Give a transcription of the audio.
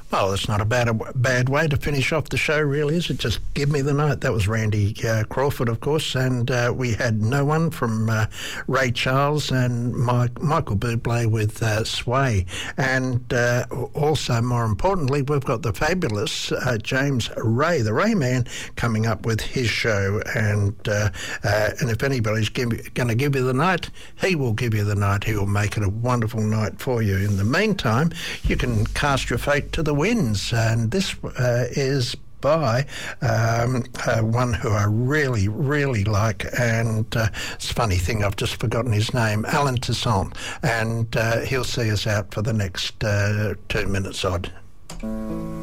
Well, it's not a bad way to finish off the show, really, is it? Just give me the night. That was Randy Crawford, of course, and we had No One from Ray Charles and Michael Bublé with Sway. And also, more importantly, we've got the fabulous James Ray, the Ray Man, coming up with his show. And if anybody's going to give you the night, he will give you the night. He will make it a wonderful night for you. In the meantime, you can cast your fate to the winds, and this is by one who I really, really like, and it's a funny thing, I've just forgotten his name, Alan Toussaint, and he'll see us out for the next 2 minutes odd.